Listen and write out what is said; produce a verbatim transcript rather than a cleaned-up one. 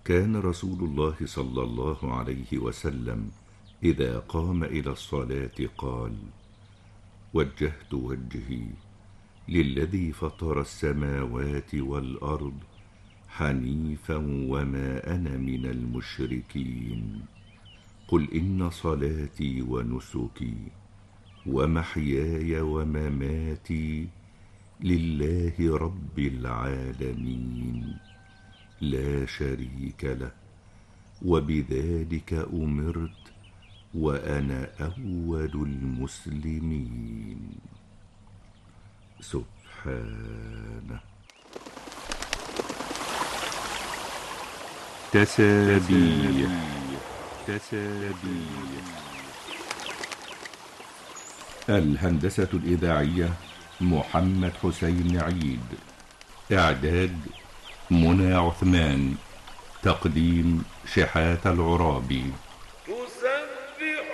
كان رسول الله صلى الله عليه وسلم إذا قام إلى الصلاة قال: وجهت وجهي للذي فطر السماوات والأرض حنيفا وما أنا من المشركين. قل إن صلاتي ونسكي ومحياي ومماتي لله رب العالمين لا شريك له وبذلك أمرت وأنا أول المسلمين. سبحانه. تسابيح تسابيح. الهندسة الإذاعية محمد حسين عيد. إعداد منى عثمان. تقديم شحات العرابي.